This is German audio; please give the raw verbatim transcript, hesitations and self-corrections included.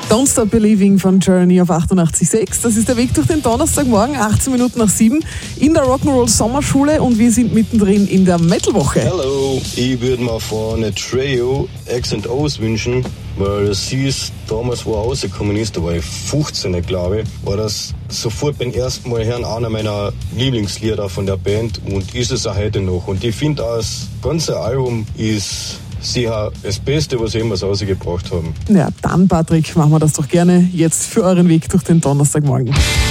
Don't Stop Believing von Journey auf achtundachtzig Komma sechs. Das ist der Weg durch den Donnerstagmorgen, achtzehn Minuten nach sieben, in der Rock'n'Roll Sommerschule und wir sind mittendrin in der Metalwoche. Hallo, ich würde mir vorne Trio X and O's wünschen, weil sie ist damals, wo er rausgekommen ist, da war ich fünfzehn, glaube ich, war das sofort beim ersten Mal hören einer meiner Lieblingslieder von der Band und ist es auch heute noch. Und ich finde auch, das ganze Album ist sicher das Beste, was sie jemals rausgebracht haben. Ja, dann Patrick, machen wir das doch gerne jetzt für euren Weg durch den Donnerstagmorgen.